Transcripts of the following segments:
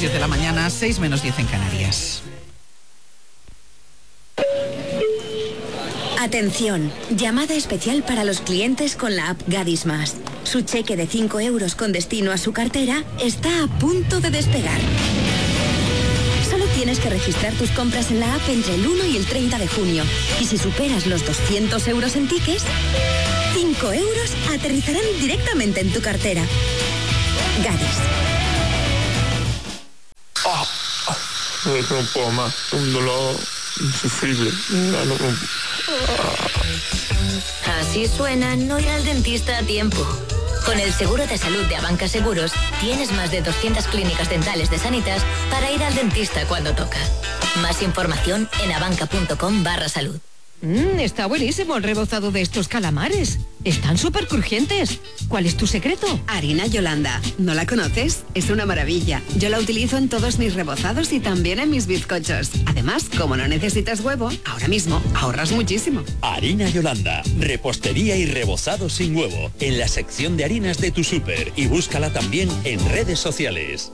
10 de la mañana, 6 menos 10 en Canarias. Atención, llamada especial para los clientes con la app Gadis Más. Su cheque de 5 euros con destino a su cartera está a punto de despegar. Solo tienes que registrar tus compras en la app entre el 1 y el 30 de junio. Y si superas los 200 euros en tickets, 5 euros aterrizarán directamente en tu cartera. Gadis. No puedo más, un dolor insufrible. Así suena no ir al dentista a tiempo. Con el seguro de salud de Abanca Seguros, tienes más de 200 clínicas dentales de Sanitas para ir al dentista cuando toca. Más información en abanca.com/salud. Está buenísimo el rebozado de estos calamares. Están súper crujientes. ¿Cuál es tu secreto? Harina Yolanda. ¿No la conoces? Es una maravilla. Yo la utilizo en todos mis rebozados y también en mis bizcochos. Además, como no necesitas huevo, ahora mismo ahorras muchísimo. Harina Yolanda. Repostería y rebozado sin huevo. En la sección de harinas de tu súper. Y búscala también en redes sociales.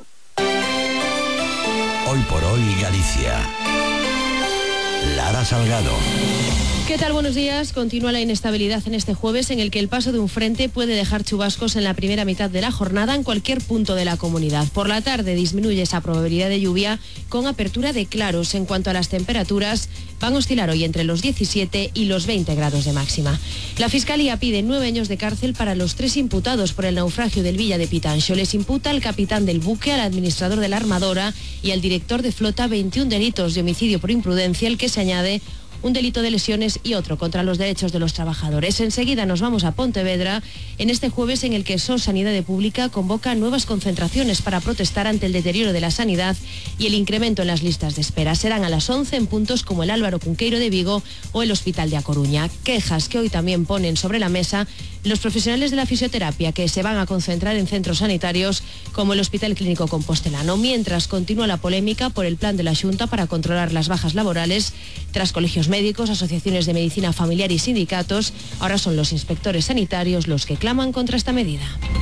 Hoy por hoy Galicia. Lara Salgado. ¿Qué tal? Buenos días. Continúa la inestabilidad en este jueves en el que el paso de un frente puede dejar chubascos en la primera mitad de la jornada en cualquier punto de la comunidad. Por la tarde disminuye esa probabilidad de lluvia con apertura de claros. En cuanto a las temperaturas, van a oscilar hoy entre los 17 y los 20 grados de máxima. La Fiscalía pide 9 años de cárcel para los 3 imputados por el naufragio del Villa de Pitanxo. Les imputa al capitán del buque, al administrador de la armadora y al director de flota 21 delitos de homicidio por imprudencia, al que se añade un delito de lesiones y otro contra los derechos de los trabajadores. Enseguida nos vamos a Pontevedra en este jueves en el que SOS Sanidad Pública convoca nuevas concentraciones para protestar ante el deterioro de la sanidad y el incremento en las listas de espera. Serán a las 11 en puntos como el Álvaro Cunqueiro de Vigo o el Hospital de A Coruña. Quejas que hoy también ponen sobre la mesa los profesionales de la fisioterapia, que se van a concentrar en centros sanitarios como el Hospital Clínico Compostelano, mientras continúa la polémica por el plan de la Xunta para controlar las bajas laborales. Tras colegios médicos, asociaciones de medicina familiar y sindicatos, ahora son los inspectores sanitarios los que claman contra esta medida.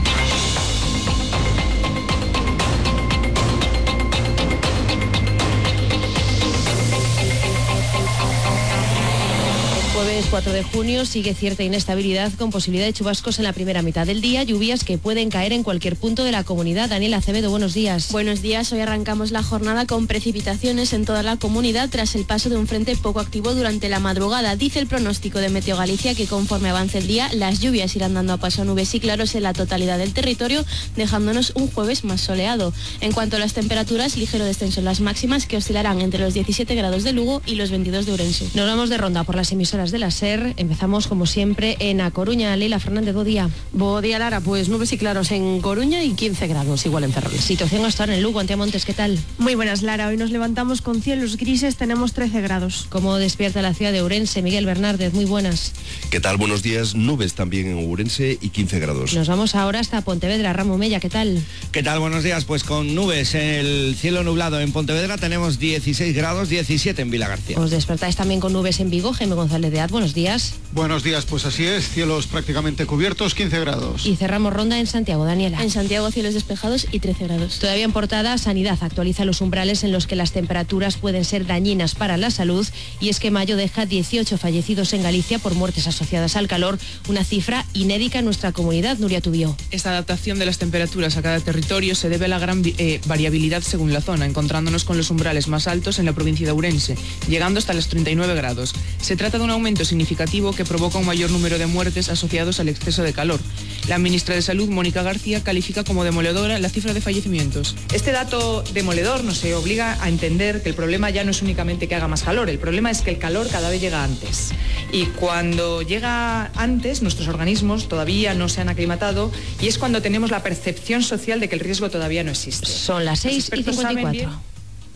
Jueves 4 de junio sigue cierta inestabilidad con posibilidad de chubascos en la primera mitad del día, lluvias que pueden caer en cualquier punto de la comunidad. Daniela Acevedo, buenos días. Buenos días, hoy arrancamos la jornada con precipitaciones en toda la comunidad tras el paso de un frente poco activo durante la madrugada. Dice el pronóstico de Meteo Galicia que conforme avance el día, las lluvias irán dando a paso a nubes y claros en la totalidad del territorio, dejándonos un jueves más soleado. En cuanto a las temperaturas, ligero descenso en las máximas que oscilarán entre los 17 grados de Lugo y los 22 de Ourense. Nos vamos de ronda por las emisoras de la SER. Empezamos como siempre en A Coruña. Leila Fernández, buen día. Buen día, Lara. Pues nubes y claros en Coruña y 15 grados igual en Ferrol. Situación hasta ahora en Lugo. Antemontes, ¿qué tal? Muy buenas, Lara. Hoy nos levantamos con cielos grises, tenemos 13 grados. ¿Cómo despierta la ciudad de Ourense? Miguel Bernárdez, muy buenas. ¿Qué tal? Buenos días. Nubes también en Ourense y 15 grados. Nos vamos ahora hasta Pontevedra. Ramo Mella, ¿qué tal? ¿Qué tal? Buenos días. Pues con nubes, el cielo nublado en Pontevedra tenemos 16 grados, 17 en Vilagarcía. Os despertáis también con nubes en Vigo. Jaime González de Ad, buenos días. Buenos días, pues así es, cielos prácticamente cubiertos, 15 grados. Y cerramos ronda en Santiago, Daniela. En Santiago, cielos despejados y 13 grados. Todavía en portada, Sanidad actualiza los umbrales en los que las temperaturas pueden ser dañinas para la salud, y es que mayo deja 18 fallecidos en Galicia por muertes asociadas al calor, una cifra inédita en nuestra comunidad. Nuria Tubió. Esta adaptación de las temperaturas a cada territorio se debe a la gran variabilidad según la zona, encontrándonos con los umbrales más altos en la provincia de Ourense, llegando hasta los 39 grados. Se trata de un aumento significativo que provoca un mayor número de muertes asociados al exceso de calor. La ministra de Salud, Mónica García, califica como demoledora la cifra de fallecimientos. Este dato demoledor nos obliga a entender que el problema ya no es únicamente que haga más calor, el problema es que el calor cada vez llega antes. Y cuando llega antes, nuestros organismos todavía no se han aclimatado y es cuando tenemos la percepción social de que el riesgo todavía no existe. Son las 6:54.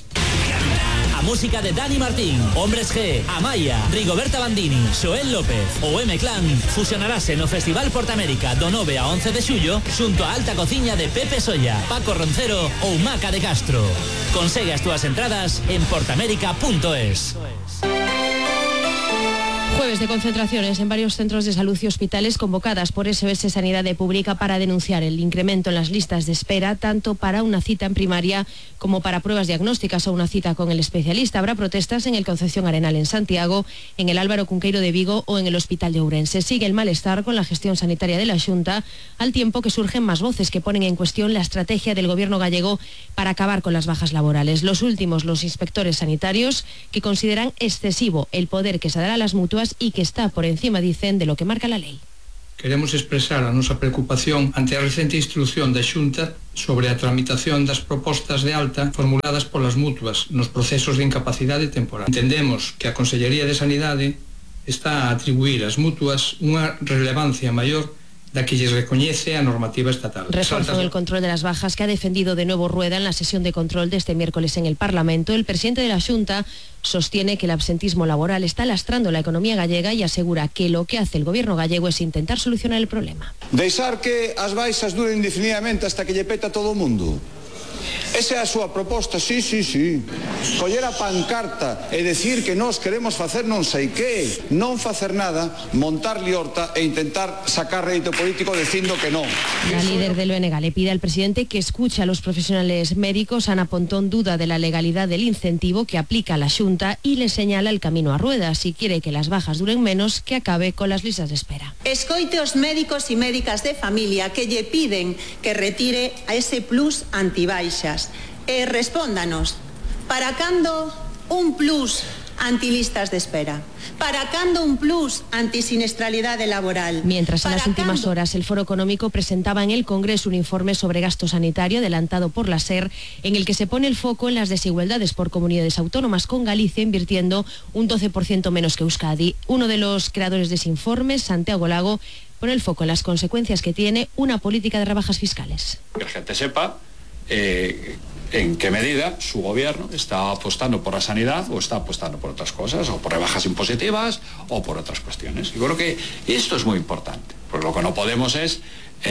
A música de Dani Martín, Hombres G, Amaya, Rigoberta Bandini, Xoel López ou M-Clan fusionarase no Festival Portamérica do 9 a 11 de xullo xunto a alta cociña de Pepe Solla, Paco Roncero ou Maca de Castro. Consegue as túas entradas en portamérica.es. Jueves de concentraciones en varios centros de salud y hospitales convocadas por SOS Sanidade Pública para denunciar el incremento en las listas de espera, tanto para una cita en primaria como para pruebas diagnósticas o una cita con el especialista. Habrá protestas en el Concepción Arenal en Santiago, en el Álvaro Cunqueiro de Vigo o en el Hospital de Ourense. Sigue el malestar con la gestión sanitaria de la Xunta, al tiempo que surgen más voces que ponen en cuestión la estrategia del gobierno gallego para acabar con las bajas laborales. Los últimos, los inspectores sanitarios, que consideran excesivo el poder que se dará a las mutuas y que está por encima, dicen, de lo que marca la lei. Queremos expresar a nosa preocupación ante a recente instrucción da Xunta sobre a tramitación das propostas de alta formuladas polas mutuas nos procesos de incapacidade temporal. Entendemos que a Consellería de Sanidade está a atribuir ás mutuas unha relevancia maior da que lles recoñece a normativa estatal. Refuerzo en el control de las bajas que ha defendido de nuevo Rueda en la sesión de control de este miércoles en el Parlamento. El presidente de la Xunta sostiene que el absentismo laboral está lastrando la economía gallega y asegura que lo que hace el gobierno gallego es intentar solucionar el problema. Deixar que as baixas duren indefinidamente hasta que lle peta todo o mundo. Esa é a súa proposta, sí. Coller a pancarta e decir que nós queremos facer non sei que, non facer nada, montar liorta e intentar sacar rédito político dicindo que non. La líder del BNG le pide al presidente que escuche a los profesionales médicos. Ana Pontón duda de la legalidad del incentivo que aplica la Xunta y le señala el camino a Rueda. Si quiere que las bajas duren menos, que acabe con las listas de espera. Escoite os médicos e médicas de familia que lle piden que retire a ese plus antibaixas. E respóndanos, para cando un plus antilistas de espera? Para cando un plus antisinestralidade laboral? Mientras en las últimas horas el Foro Económico presentaba en el Congreso un informe sobre gasto sanitario adelantado por la SER, en el que se pone el foco en las desigualdades por comunidades autónomas, con Galicia invirtiendo un 12% menos que Euskadi. Uno de los creadores de ese informe, Santiago Lago, pone el foco en las consecuencias que tiene una política de rebajas fiscales. Que la gente sepa en qué medida su gobierno está apostando por la sanidad o está apostando por otras cosas, o por rebajas impositivas o por otras cuestiones. Y creo que esto es muy importante, porque lo que no podemos es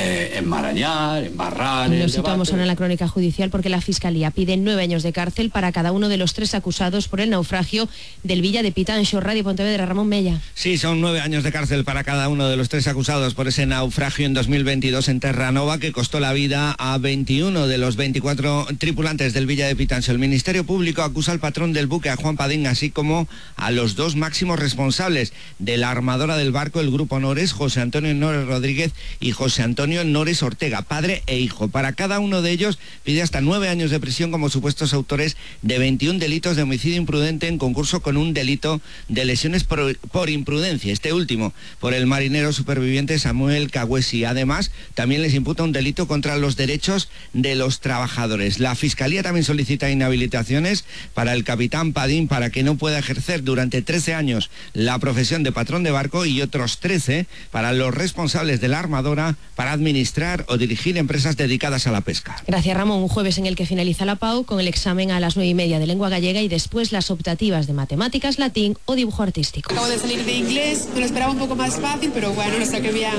enmarañar, embarrar. Nos situamos ahora en la crónica judicial porque la Fiscalía pide 9 años de cárcel para cada uno de los 3 acusados por el naufragio del Villa de Pitanxo. Radio Pontevedra, Ramón Mella. Sí, son 9 años de cárcel para cada uno de los 3 acusados por ese naufragio en 2022 en Terranova, que costó la vida a 21 de los 24 tripulantes del Villa de Pitanxo. El Ministerio Público acusa al patrón del buque, a Juan Padín, así como a los 2 máximos responsables de la armadora del barco, el Grupo Nores, José Antonio Nores Rodríguez y José Antonio Nores Ortega, padre e hijo. Para cada uno de ellos pide hasta 9 años de prisión como supuestos autores de 21 delitos de homicidio imprudente en concurso con un delito de lesiones por imprudencia, este último por el marinero superviviente Samuel Cagüesi. Además, también les imputa un delito contra los derechos de los trabajadores. La Fiscalía también solicita inhabilitaciones para el capitán Padín para que no pueda ejercer durante 13 años la profesión de patrón de barco, y otros 13 para los responsables de la armadora para administrar o dirigir empresas dedicadas a la pesca. Gracias, Ramón. Un jueves en el que finaliza la PAU con el examen a las 9:30 de lengua gallega y después las optativas de matemáticas, latín o dibujo artístico. Acabo de salir de inglés, me lo esperaba un poco más fácil, pero bueno, no saqué bien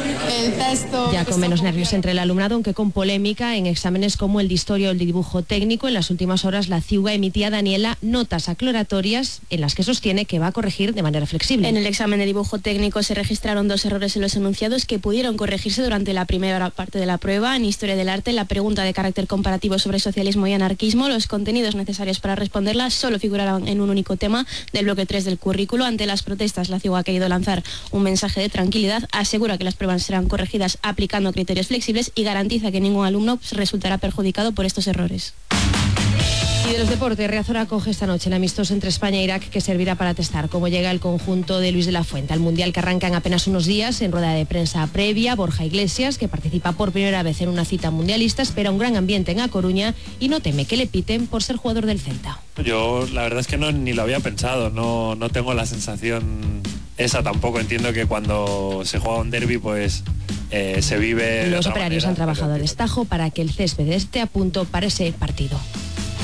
el texto. Ya con menos nervios entre el alumnado, aunque con polémica en exámenes como el de historia o el de dibujo técnico. En las últimas horas la CIUGA emitía a Daniela notas aclaratorias en las que sostiene que va a corregir de manera flexible. En el examen de dibujo técnico se registraron 2 errores en los enunciados que pudieron corregirse durante la primera parte de la prueba. En Historia del Arte, la pregunta de carácter comparativo sobre socialismo y anarquismo, los contenidos necesarios para responderla solo figuraban en un único tema del bloque 3 del currículo. Ante las protestas, la CIUGA ha querido lanzar un mensaje de tranquilidad, asegura que las pruebas serán corregidas aplicando criterios flexibles y garantiza que ningún alumno resultará perjudicado por estos errores. Y de los deportes, Riazor acoge esta noche el amistoso entre España e Irak, que servirá para testar cómo llega el conjunto de Luis de la Fuente al Mundial, que arranca en apenas unos días. En rueda de prensa previa, Borja Iglesias, que participa por primera vez en una cita mundialista, espera un gran ambiente en A Coruña y no teme que le piten por ser jugador del Celta. Yo la verdad es que ni lo había pensado, no tengo la sensación esa tampoco. Entiendo que cuando se juega un derbi pues se vive. Los operarios han trabajado a destajo para que el césped esté a punto para ese partido.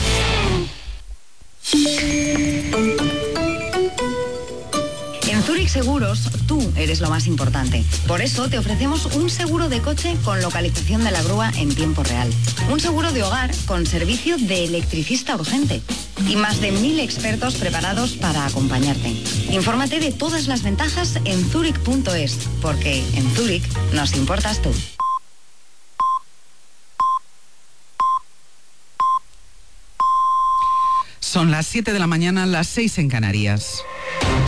En Zurich seguros, tú eres lo más importante. Por eso te ofrecemos un seguro de coche con localización de la grúa en tiempo real. Un seguro de hogar con servicio de electricista urgente. Y más de 1000 expertos preparados para acompañarte. Infórmate de todas las ventajas en zurich.es, porque en Zurich nos importas tú. Son las 7 de la mañana, las 6 en Canarias.